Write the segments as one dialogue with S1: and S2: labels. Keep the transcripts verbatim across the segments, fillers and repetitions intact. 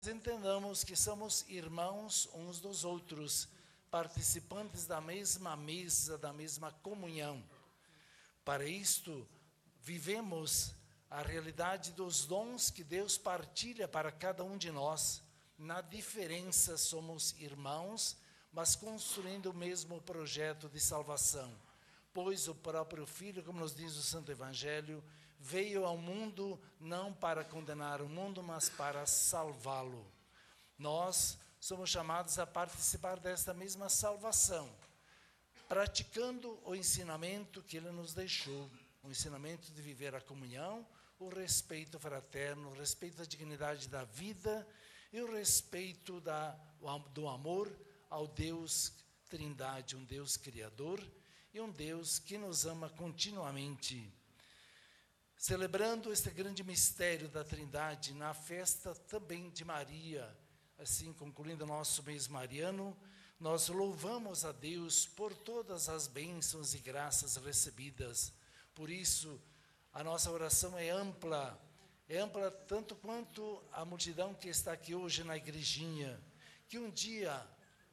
S1: Entendamos que somos irmãos uns dos outros, participantes da mesma mesa, da mesma comunhão. Para isto, vivemos a realidade dos dons que Deus partilha para cada um de nós. Na diferença, somos irmãos, mas construindo o mesmo projeto de salvação. Pois o próprio Filho, como nos diz o Santo Evangelho, veio ao mundo não para condenar o mundo, mas para salvá-lo. Nós somos chamados a participar desta mesma salvação, praticando o ensinamento que Ele nos deixou, o ensinamento de viver a comunhão, o respeito fraterno, o respeito da dignidade da vida e o respeito da, do amor ao Deus Trindade, um Deus Criador e um Deus que nos ama continuamente. Celebrando este grande mistério da Trindade na festa também de Maria, assim concluindo o nosso mês mariano, nós louvamos a Deus por todas as bênçãos e graças recebidas. Por isso, a nossa oração é ampla, é ampla tanto quanto a multidão que está aqui hoje na igrejinha, que um dia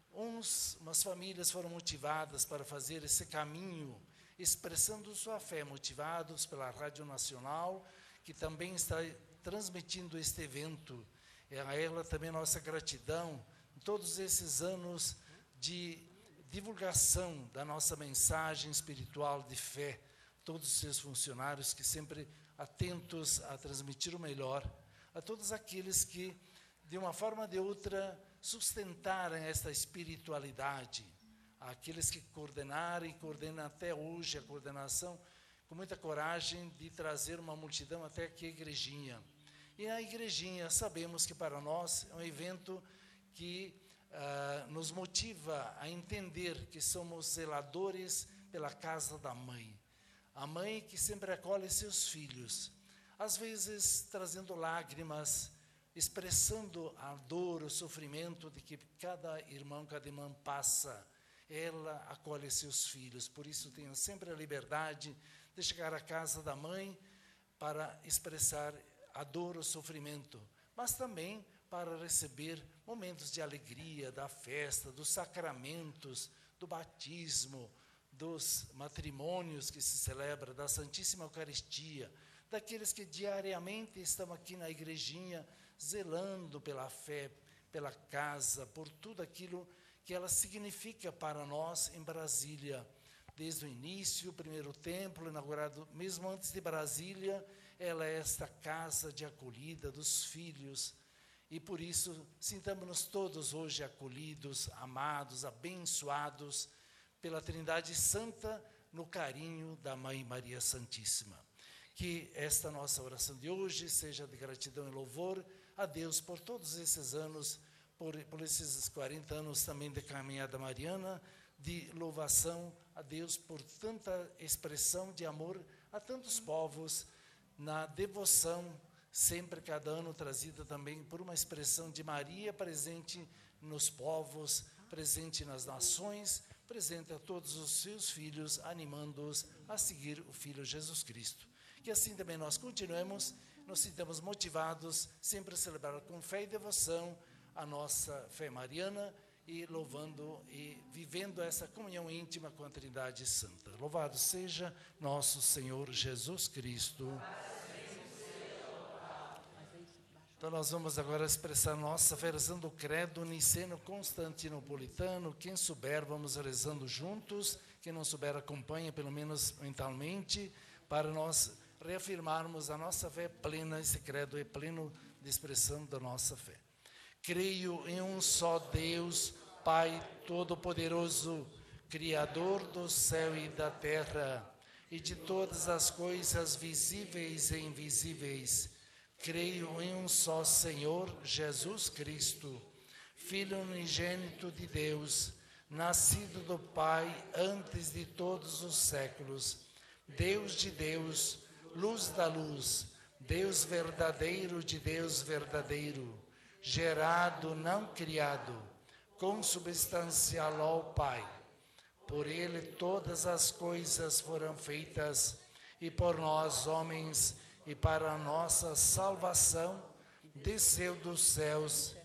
S1: uns, umas famílias foram motivadas para fazer esse caminho, expressando sua fé, motivados pela Rádio Nacional, que também está transmitindo este evento. É a ela também nossa gratidão em todos esses anos de divulgação da nossa mensagem espiritual de fé, todos os seus funcionários que sempre atentos a transmitir o melhor, a todos aqueles que, de uma forma ou de outra, sustentaram esta espiritualidade, aqueles que coordenaram e coordenam até hoje a coordenação, com muita coragem de trazer uma multidão até aqui a igrejinha. E a igrejinha, sabemos que para nós é um evento que uh, nos motiva a entender que somos zeladores pela casa da mãe. A mãe que sempre acolhe seus filhos, às vezes trazendo lágrimas, expressando a dor, o sofrimento de que cada irmão, cada irmã passa. Ela acolhe seus filhos, por isso tenham sempre a liberdade de chegar à casa da mãe para expressar a dor, o sofrimento, mas também para receber momentos de alegria, da festa, dos sacramentos, do batismo, dos matrimônios que se celebra, da Santíssima Eucaristia, daqueles que diariamente estão aqui na igrejinha, zelando pela fé, pela casa, por tudo aquilo que ela significa para nós em Brasília. Desde o início, o primeiro templo, inaugurado mesmo antes de Brasília, ela é esta casa de acolhida dos filhos. E por isso, sintamos-nos todos hoje acolhidos, amados, abençoados pela Trindade Santa, no carinho da Mãe Maria Santíssima. Que esta nossa oração de hoje seja de gratidão e louvor a Deus por todos esses anos, por, por esses quarenta anos também de caminhada mariana, de louvação a Deus por tanta expressão de amor a tantos povos, na devoção, sempre cada ano trazida também por uma expressão de Maria presente nos povos, presente nas nações, presente a todos os seus filhos, animando-os a seguir o Filho Jesus Cristo. Que assim também nós continuemos, nos sintamos motivados, sempre a celebrar com fé e devoção a nossa fé mariana e louvando e vivendo essa comunhão íntima com a Trindade Santa. Louvado seja nosso Senhor Jesus Cristo. Então nós vamos agora expressar nossa fé rezando o credo niceno-constantinopolitano. Quem souber, vamos rezando juntos. Quem não souber, acompanha, pelo menos mentalmente, para nós reafirmarmos a nossa fé plena. Esse credo é pleno de expressão da nossa fé. Creio em um só Deus, Pai Todo-Poderoso, Criador do céu e da terra, e de todas as coisas visíveis e invisíveis. Creio em um só Senhor, Jesus Cristo, Filho unigênito de Deus, nascido do Pai antes de todos os séculos, Deus de Deus, luz da luz, Deus verdadeiro de Deus verdadeiro, gerado, não criado, consubstancial ao Pai. Por ele todas as coisas foram feitas, e por nós, homens, e para a nossa salvação, desceu dos céus